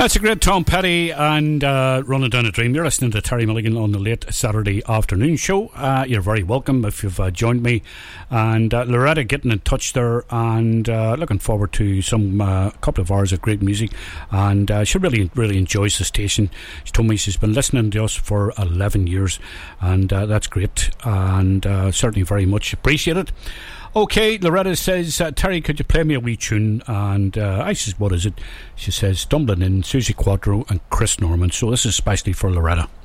That's a great Tom Petty and Running Down a Dream. You're listening to Terry Milligan on the late Saturday afternoon show. You're very welcome if you've joined me. And Loretta getting in touch there and looking forward to some couple of hours of great music. And she really enjoys the station. She told me she's been listening to us for 11 years. And that's great. And certainly very much appreciated. Okay, Loretta says, Terry, could you play me a wee tune? And I says, what is it? She says, Stumbling In, Susie Quattro and Chris Norman. So this is especially for Loretta.